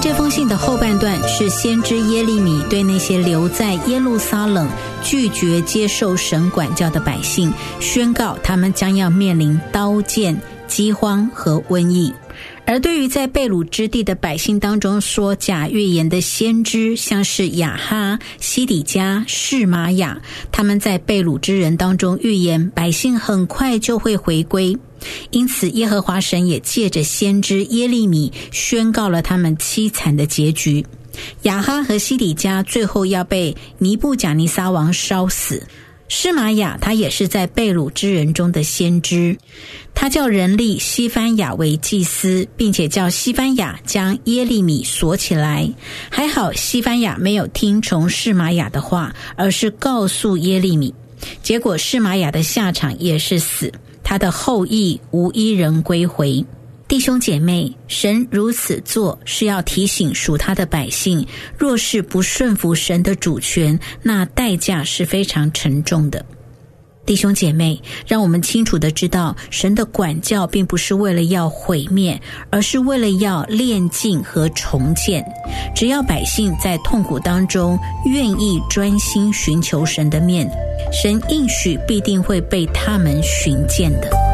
这封信的后半段是先知耶利米对那些留在耶路撒冷拒绝接受神管教的百姓宣告，他们将要面临刀剑、饥荒和瘟疫。而对于在被掳之地的百姓当中说假预言的先知，像是亚哈、西底家、示玛雅，他们在被掳之人当中预言百姓很快就会回归。因此耶和华神也借着先知耶利米宣告了他们凄惨的结局。亚哈和西底家最后要被尼布甲尼撒王烧死。示玛雅他也是在被掳之人中的先知，他叫人立西番雅为祭司，并且叫西番雅将耶利米锁起来。还好西番雅没有听从示玛雅的话，而是告诉耶利米，结果示玛雅的下场也是死，他的后裔无一人归回。弟兄姐妹，神如此做是要提醒属他的百姓，若是不顺服神的主权，那代价是非常沉重的。弟兄姐妹，让我们清楚地知道，神的管教并不是为了要毁灭，而是为了要炼净和重建。只要百姓在痛苦当中愿意专心寻求神的面，神应许必定会被他们寻见的。